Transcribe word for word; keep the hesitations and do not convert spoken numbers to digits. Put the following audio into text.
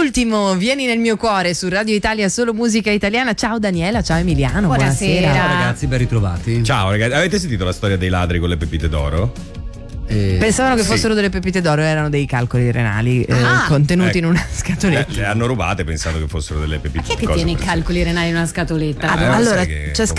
l'ultimo, Vieni nel mio cuore su Radio Italia, solo musica italiana. Ciao Daniela, ciao Emiliano. Buonasera. Buonasera. Ciao ragazzi, ben ritrovati. Ciao ragazzi, avete sentito la storia dei ladri con le pepite d'oro? Eh, Pensavano che sì. fossero delle pepite d'oro, erano dei calcoli renali eh, Ah. contenuti Ecco. in una scatoletta. Eh, le hanno rubate pensando che fossero delle pepite. Chi è che cose tiene i per- calcoli renali in una scatoletta? Eh, allora, sai che c'è comunque-